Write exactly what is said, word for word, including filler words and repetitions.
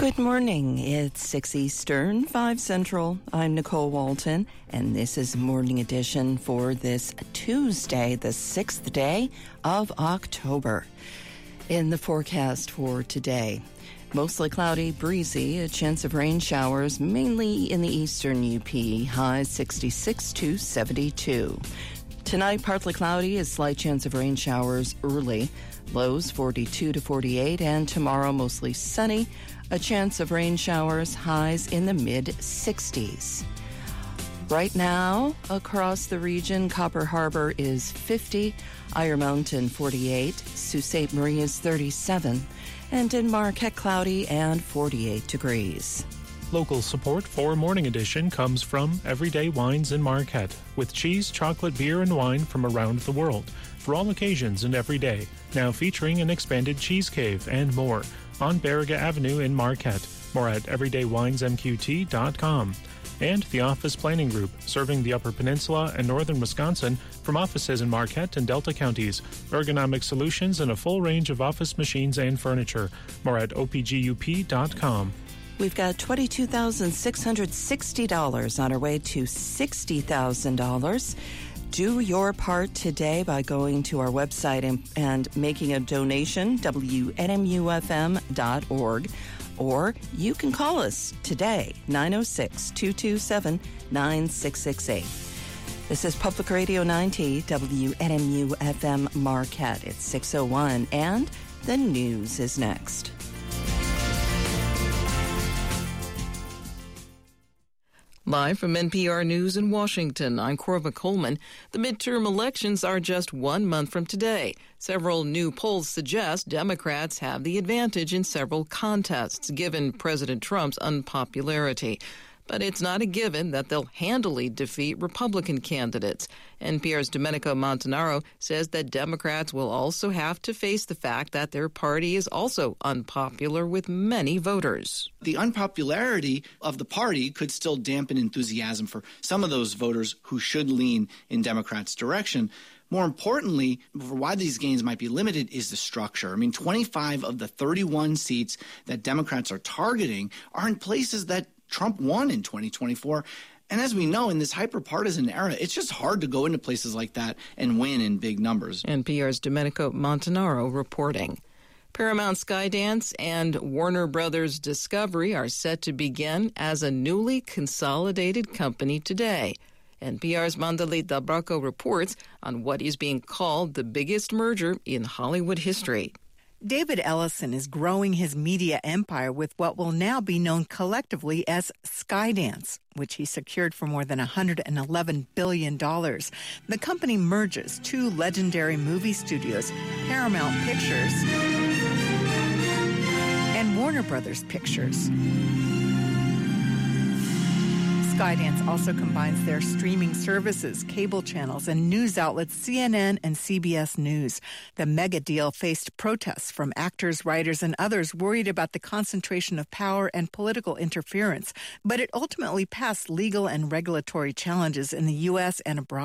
Good morning. It's six Eastern, five Central. I'm Nicole Walton, and this is Morning Edition for this Tuesday, the sixth day of October. In the forecast for today, mostly cloudy, breezy, a chance of rain showers, mainly in the eastern U P, highs sixty-six to seventy-two. Tonight, partly cloudy, a slight chance of rain showers early, lows forty-two to forty-eight, and tomorrow mostly sunny, a chance of rain showers, highs in the mid-sixties. Right now, across the region, Copper Harbor is fifty, Iron Mountain forty-eight, Sault Ste. Marie is thirty-seven, and in Marquette cloudy and forty-eight degrees. Local support for Morning Edition comes from Everyday Wines in Marquette, with cheese, chocolate, beer, and wine from around the world, for all occasions and every day, now featuring an expanded cheese cave and more on Barriga Avenue in Marquette. More at everyday wines m q t dot com. And the Office Planning Group, serving the Upper Peninsula and northern Wisconsin from offices in Marquette and Delta counties. Ergonomic solutions and a full range of office machines and furniture. More at o p g u p dot com. We've got twenty-two thousand six hundred sixty dollars on our way to sixty thousand dollars. Do your part today by going to our website and, and making a donation, w n m u f m dot org. Or you can call us today, nine oh six, two two seven, nine six six eight. This is Public Radio ninety, W N M U F M Marquette. It's six oh one, and the news is next. Live from N P R News in Washington, I'm Corva Coleman. The midterm elections are just one month from today. Several new polls suggest Democrats have the advantage in several contests, given President Trump's unpopularity. But it's not a given that they'll handily defeat Republican candidates. N P R's Domenico Montanaro says that Democrats will also have to face the fact that their party is also unpopular with many voters. The unpopularity of the party could still dampen enthusiasm for some of those voters who should lean in Democrats' direction. More importantly, for why these gains might be limited is the structure. I mean, twenty-five of the thirty-one seats that Democrats are targeting are in places that Trump won in twenty twenty-four. And as we know, in this hyper-partisan era, it's just hard to go into places like that and win in big numbers. N P R's Domenico Montanaro reporting. Paramount Skydance and Warner Brothers Discovery are set to begin as a newly consolidated company today. N P R's Mandalit Del Braco reports on what is being called the biggest merger in Hollywood history. David Ellison is growing his media empire with what will now be known collectively as Skydance, which he secured for more than one hundred eleven billion dollars. The company merges two legendary movie studios, Paramount Pictures and Warner Brothers Pictures. Skydance also combines their streaming services, cable channels, and news outlets C N N and C B S News. The mega deal faced protests from actors, writers, and others worried about the concentration of power and political interference, but it ultimately passed legal and regulatory challenges in the U S and abroad.